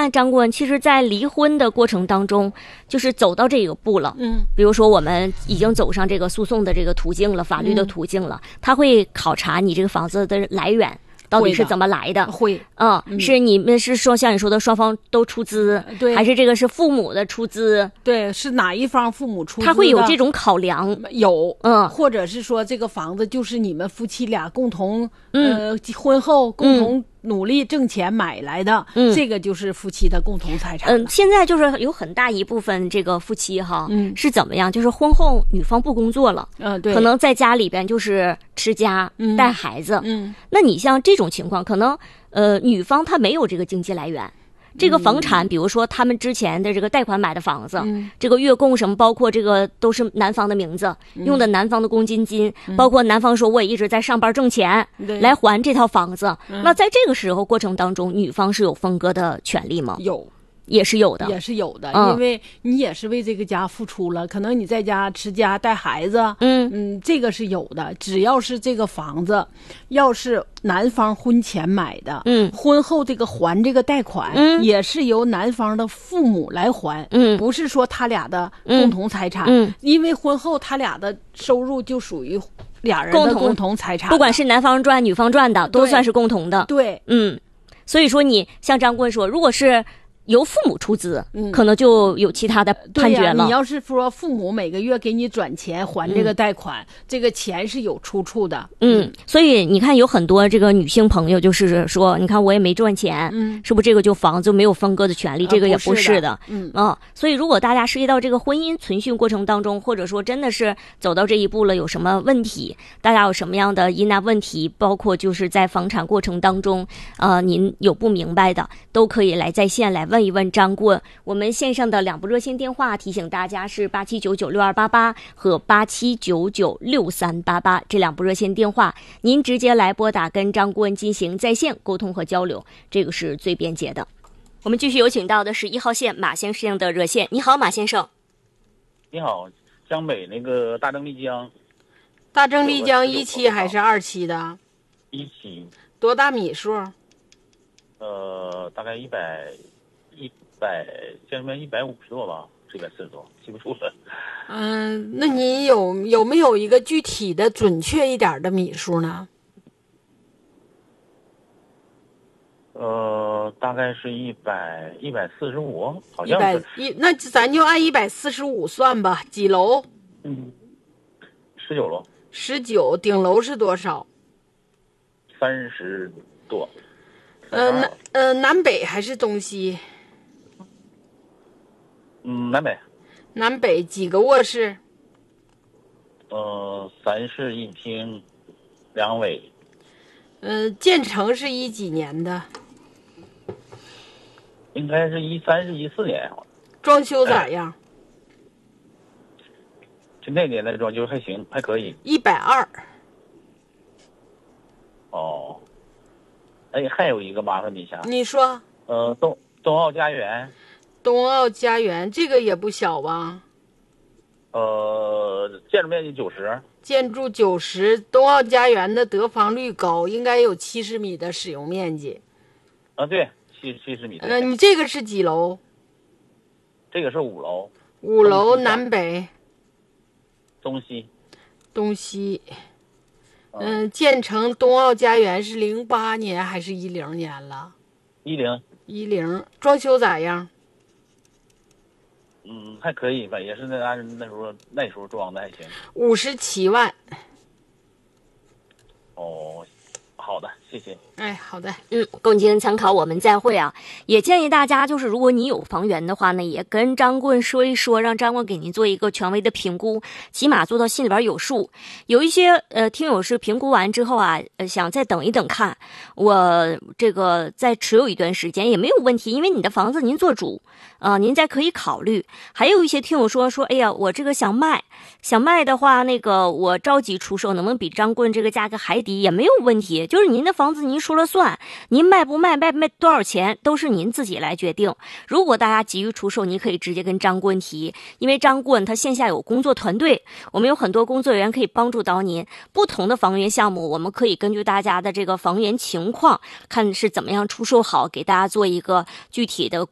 看张顾问，其实在离婚的过程当中，就是走到这个步了，比如说我们已经走上这个诉讼的这个途径了，法律的途径了，他会考察你这个房子的来源到底是怎么来的？ 会， 是你们是说像你说的双方都出资， 对， 还是这个是父母的出资？ 对，是哪一方父母出资的？ 他会有这种考量， 有，或者是说这个房子就是你们夫妻俩共同，婚后共同努力挣钱买来的，这个就是夫妻的共同财产。 现在就是有很大一部分这个夫妻哈，是怎么样？就是婚后女方不工作了， 对， 可能在家里边就是持家带孩子，那你像这种情况，可能女方她没有这个经济来源。这个房产，比如说他们之前的这个贷款买的房子，这个月供什么，包括这个都是男方的名字，用的男方的公积金，包括男方说我也一直在上班挣钱，来还这套房子。那在这个时候过程当中，女方是有分割的权利吗？ 有。 也是有的， 也是有的，因为你也是为这个家付出了，可能你在家持家带孩子，这个是有的。只要是这个房子，要是男方婚前买的，婚后这个还这个贷款，也是由男方的父母来还，不是说他俩的共同财产，因为婚后他俩的收入就属于俩人的共同财产， 不管是男方赚女方赚的，都算是共同的。 对， 所以说你像张顾问说，如果是由父母出资，可能就有其他的判决了。 你要是说父母每个月给你转钱还这个贷款，这个钱是有出处的。 所以你看有很多这个女性朋友就是说，你看我也没赚钱，是不是这个就房子没有分割的权利？这个也不是的。所以如果大家涉及到这个婚姻存续过程当中，或者说真的是走到这一步了，有什么问题，大家有什么样的疑难问题，包括就是在房产过程当中，您有不明白的，都可以来在线来问一问张顾问。我们线上的两部热线电话提醒大家是87996288和87996388，这两部热线电话您直接来拨打跟张顾问进行在线沟通和交流，这个是最便捷的。我们继续有请到的是1号线马先生的热线。你好，马先生。 你好，江北那个大正丽江。 大正丽江1期还是2期的 ？1期。 多大米数？ 大概100，将近150多吧，140多，记不住了。 那你有没有一个具体的、准确一点的米数呢？ 大概是145，好像是。 那咱就按145算吧。几楼 ？19楼。 19，顶楼是多少 ？30多。 南北还是东西？ 南北。 南北几个卧室 ？3室1厅2卫。 建成是几年的？ 应该是13是14年。 装修咋样？ 就那年的装修还行，还可以。 120。 哦。还有一个麻烦你一下。 你说。 东奥家园。 东奥家园这个也不小吧？ 建筑面积90。 建筑90，东奥家园的得房率高，应该有70米的使用面积。 对，70米。 你这个是几楼？ 这个是5楼。 5楼南北。 东西。 东西。建成东奥家园是08年还是10年了？10。装修咋样？ 还可以吧，也是那时候装的还行。 57万。 哦，好的，谢谢。 好的。 供您参考，我们再会啊。也建议大家，就是如果你有房源的话呢，也跟张顾问说一说，让张顾问给您做一个权威的评估，起码做到心里边有数。有一些听友是评估完之后啊，想再等一等看，我这个再持有一段时间也没有问题，因为你的房子您做主您再可以考虑。还有一些听友说，哎呀，我这个想卖的话，那个我着急出售，能不能比张顾问这个价格还低？也没有问题，就是您的房子您说了算，您卖不卖多少钱都是您自己来决定。如果大家急于出售，你可以直接跟张顾问提，因为张顾问他线下有工作团队，我们有很多工作人员可以帮助到您。不同的房源项目，我们可以根据大家的这个房源情况，看是怎么样出售好，给大家做一个具体的